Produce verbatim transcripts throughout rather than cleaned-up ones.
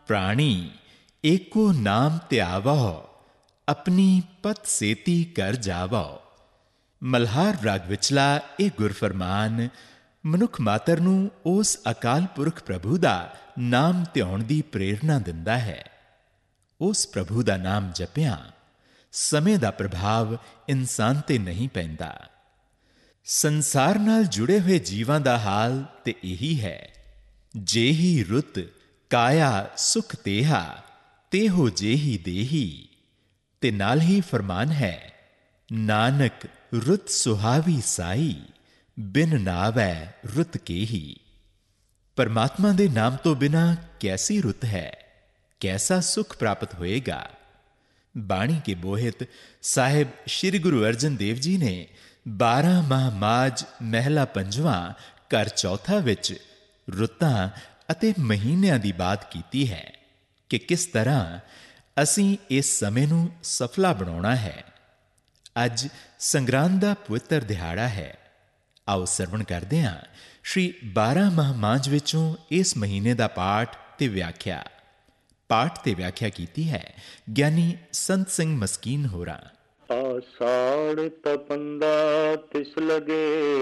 प्राणी एको नाम त्यावो, अपनी पत सेती कर जावो। ਮਲਹਾਰ ਰਾਗ ਵਿਚਲਾ ਇਹ ਗੁਰਫਰਮਾਨ ਮਨੁੱਖ ਮਾਤਰ ਨੂੰ ਉਸ ਅਕਾਲ ਪੁਰਖ ਪ੍ਰਭੂ ਦਾ ਨਾਮ ਧਿਆਉਣ ਦੀ ਪ੍ਰੇਰਨਾ ਦਿੰਦਾ ਹੈ। ਉਸ ਪ੍ਰਭੂ ਦਾ ਨਾਮ ਜਪਿਆਂ ਸਮੇਂ ਦਾ ਪ੍ਰਭਾਵ ਇਨਸਾਨ ਤੇ ਨਹੀਂ ਪੈਂਦਾ। ਸੰਸਾਰ ਨਾਲ ਜੁੜੇ ਹੋਏ ਜੀਵਾਂ ਦਾ ਹਾਲ ਤੇ ਇਹੀ ਹੈ। ਜੇਹੀ ਰੁੱਤ ਕਾਇਆ ਸੁਖ ਤੇਹਾ, ਤੇਹੋ ਜੇਹੀ ਦੇਹੀ। ਤੇ ਨਾਲ ਹੀ ਫਰਮਾਨ ਹੈ, ਨਾਨਕ ਰੁੱਤ ਸੁਹਾਵੀ ਸਾਈ, ਬਿਨ ਨਾਵੈ ਰੁੱਤ ਕੇਹੀ। ਪਰਮਾਤਮਾ ਦੇ ਨਾਮ ਤੋਂ ਬਿਨਾਂ ਕੈਸੀ ਰੁੱਤ ਹੈ, ਕੈਸਾ ਸੁਖ ਪ੍ਰਾਪਤ ਹੋਏਗਾ। ਬਾਣੀ ਕੇ ਬੋਹਿਤ ਸਾਹਿਬ ਸ਼੍ਰੀ ਗੁਰੂ ਅਰਜਨ ਦੇਵ ਜੀ ਨੇ ਬਾਰਾਂ ਮਾਹ ਮਾਜ ਮਹਿਲਾ ਪੰਜਵਾਂ ਘਰ ਚੌਥਾ ਵਿੱਚ ਰੁੱਤਾਂ ਅਤੇ ਮਹੀਨਿਆਂ ਦੀ ਬਾਤ ਕੀਤੀ ਹੈ ਕਿ ਕਿਸ ਤਰ੍ਹਾਂ ਅਸੀਂ ਇਸ ਸਮੇਂ ਨੂੰ ਸਫਲਾ ਬਣਾਉਣਾ ਹੈ। ਅੱਜ ਸੰਗਰਾਂਦ ਦਾ ਪਵਿੱਤਰ ਦਿਹਾੜਾ ਹੈ। ਆਓ ਸਰਵਣ ਕਰਦੇ ਹਾਂ ਸ਼੍ਰੀ ਬਾਰਾਂ ਮਾਹ ਮਾਝ ਵਿੱਚੋਂ ਇਸ ਮਹੀਨੇ ਦਾ ਪਾਠ ਤੇ ਵਿਆਖਿਆ। ਪਾਠ ਤੇ ਵਿਆਖਿਆ ਕੀਤੀ ਹੈ ਗਿਆਨੀ ਸੰਤ ਸਿੰਘ ਮਸਕੀਨ ਹੋਰਾਂ। ਆਸਾੜ ਤਪੰਦਾ ਤਿਸ ਲਗੇ,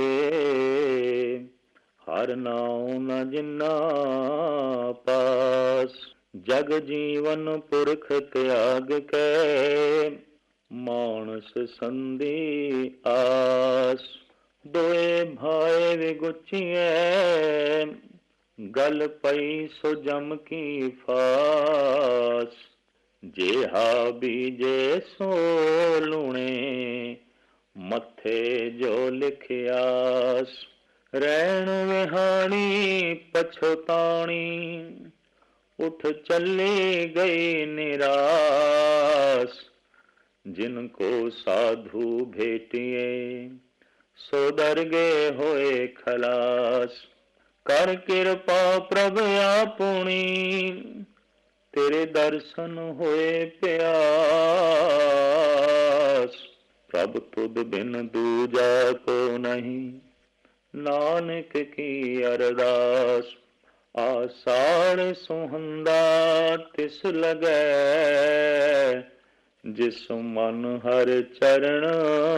ਹਰ ਨਾਉ ਨ ਜਿਨਾ ਪਾਸ। ਜਗ ਜੀਵਨ ਪੁਰਖ ਤਿਆਗ ਕੈ, ਮਾਨਸ ਸੰਧੀ ਆਸ। ਦੋਏ ਭਾਏ ਵਿਗੁਚੀਐ, ਗਲ ਪਈ ਸੋ ਜਮ ਕੀ ਫਾਸ। ਜੇਹਾ ਬੀਜੇ ਸੋ ਲੂਣੇ, ਮੱਥੇ ਜੋ ਲਿਖਿਆਸ। ਰਹਿਣ ਵਿਹਾਣੀ ਪਛਤਾਣੀ, ਉਠ ਚੱਲੀ ਗਈ ਨਿਰਾਸ। ਜਿਨ ਕੋ ਸਾਧੂ ਭੇਟੀਏ, ਸੋ ਦਰਗੇ ਹੋਏ ਖਲਾਸ। ਕਰ ਕਿਰਪਾ ਪ੍ਰਭ ਆਪੁਣੀ, ਤੇਰੇ ਦਰਸ਼ਨ ਹੋਏ ਪਿਆਸ। ਪ੍ਰਭ ਤੁਧ ਬਿਨ ਦੂਜਾ ਕੋ ਨਹੀਂ, ਨਾਨਕ ਕੀ ਅਰਦਾਸ। ਆਸਾੜ ਸੁਹੰਦਾ ਤਿਸ ਲਗੈ, ਜਿਸ ਮਨ ਹਰ ਚਰਨ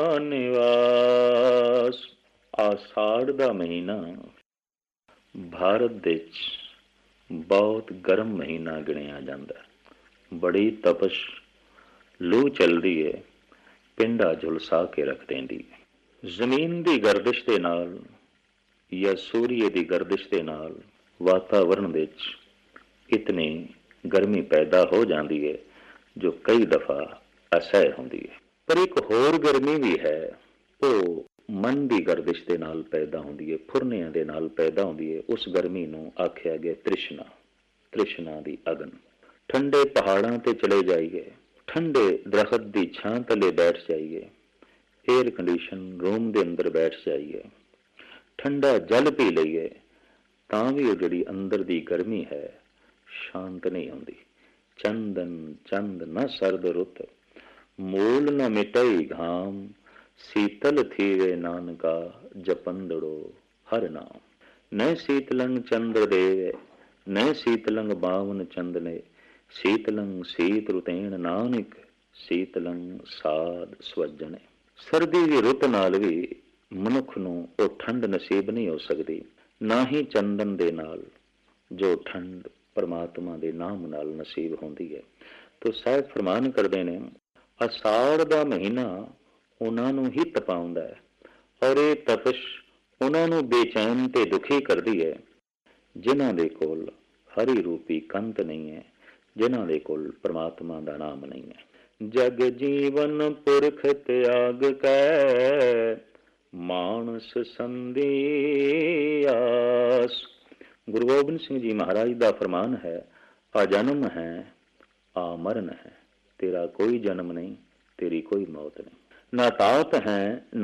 ਨਿਵਾਸ। ਆਸਾੜ ਦਾ ਮਹੀਨਾ ਭਾਰਤ ਵਿੱਚ ਬਹੁਤ ਗਰਮ ਮਹੀਨਾ ਗਿਣਿਆ ਜਾਂਦਾ। ਬੜੀ ਤਪਸ਼ ਲੂ ਚੱਲਦੀ ਹੈ, ਪਿੰਡਾ ਝੁਲਸਾ ਕੇ ਰੱਖ ਦਿੰਦੀ ਹੈ। ਜ਼ਮੀਨ ਦੀ ਗਰਦਿਸ਼ ਦੇ ਨਾਲ ਜਾਂ ਸੂਰਜ ਦੀ ਗਰਦਿਸ਼ ਦੇ ਨਾਲ ਵਾਤਾਵਰਨ ਵਿੱਚ ਇਤਨੀ ਗਰਮੀ ਪੈਦਾ ਹੋ ਜਾਂਦੀ ਹੈ ਜੋ ਕਈ ਦਫਾ ਅਸਹਿ ਹੁੰਦੀ ਹੈ। ਪਰ ਇੱਕ ਹੋਰ ਗਰਮੀ ਵੀ ਹੈ, ਉਹ ਮਨ ਦੀ ਗਰਦਿਸ਼ ਦੇ ਨਾਲ ਪੈਦਾ ਹੁੰਦੀ ਹੈ, ਫੁਰਨਿਆਂ ਦੇ ਨਾਲ ਪੈਦਾ ਹੁੰਦੀ ਹੈ। ਉਸ ਗਰਮੀ ਨੂੰ ਆਖਿਆ ਗਿਆ ਤ੍ਰਿਸ਼ਨਾ, ਤ੍ਰਿਸ਼ਨਾ ਦੀ ਅਗਨ। ਠੰਡੇ ਪਹਾੜਾਂ ਤੇ ਚਲੇ ਜਾਈਏ, ਠੰਡੇ ਦਰਖਤ ਦੀ ਛਾਂ ਥੱਲੇ ਬੈਠ ਜਾਈਏ, ਏਅਰ ਕੰਡੀਸ਼ਨ ਰੂਮ ਦੇ ਅੰਦਰ ਬੈਠ ਜਾਈਏ, ਠੰਡਾ ਜਲ ਪੀ ਲਈਏ, ਤਾਂ ਵੀ ਉਹ ਜਿਹੜੀ ਅੰਦਰ ਦੀ ਗਰਮੀ ਹੈ ਸ਼ਾਂਤ ਨਹੀਂ ਹੁੰਦੀ। ਚੰਦਨ ਚੰਦ ਨ ਸਰਦ ਰੁੱਤ, ਮੂਲ ਨ ਮਿਟਈ ਘਾਮ। ਸੀਤਲ ਥੀਵੇ ਨਾਨਕਾ, ਜਪੰਦੜੋ ਹਰ ਨਾਮ। ਨੈ ਸੀਤਲੰਗ ਚੰਦਰ ਦੇਵੇ, ਨੈ ਸੀਤਲੰਗ ਬਾਵਨ ਚੰਦਨੇ। ਸੀਤਲੰਗ ਸੀਤ ਰੁਤੇਣ ਨਾਨਕ, ਸੀਤਲੰਗ ਸਾਧ ਸਵੱਜਣੇ। ਸਰਦੀ ਦੀ ਰੁੱਤ ਨਾਲ ਵੀ ਮਨੁੱਖ ਨੂੰ ਉਹ ਠੰਡ ਨਸੀਬ ਨਹੀਂ ਹੋ ਸਕਦੀ, ਨਾ ਹੀ ਚੰਦਨ ਦੇ ਨਾਲ ਜੋ ਠੰਡ ਪਰਮਾਤਮਾ ਦੇ ਨਾਮ ਨਾਲ ਨਸੀਬ ਹੁੰਦੀ ਹੈ। ਤੋ ਸਾਹਿਬ ਫਰਮਾਨ ਕਰਦੇ ਨੇ, ਅਸਾੜ ਦਾ ਮਹੀਨਾ ਉਹਨਾਂ ਨੂੰ ਹੀ ਤਪਾਉਂਦਾ ਹੈ, ਔਰ ਇਹ ਤਪਸ਼ ਉਹਨਾਂ ਨੂੰ ਬੇਚੈਨ ਤੇ ਦੁਖੀ ਕਰਦੀ ਹੈ ਜਿਨ੍ਹਾਂ ਦੇ ਕੋਲ ਹਰੀ ਰੂਪੀ ਕੰਤ ਨਹੀਂ ਹੈ, ਜਿਨ੍ਹਾਂ ਦੇ ਕੋਲ ਪਰਮਾਤਮਾ ਦਾ ਨਾਮ ਨਹੀਂ ਹੈ। ਜਗ ਜੀਵਨ ਪੁਰਖ ਤਿਆਗ ਕੈ, ਮਾਨਸ ਸੰਧੀ ਆਸ। ਗੁਰੂ ਗੋਬਿੰਦ ਸਿੰਘ ਜੀ ਮਹਾਰਾਜ ਦਾ ਫਰਮਾਨ ਹੈ, ਆ ਜਨਮ ਹੈ ਆ ਮਰਨ ਹੈ, ਤੇਰਾ ਕੋਈ ਜਨਮ ਨਹੀਂ, ਤੇਰੀ ਕੋਈ ਮੌਤ ਨਹੀਂ। ਨਾ ਤਾਤ ਹੈ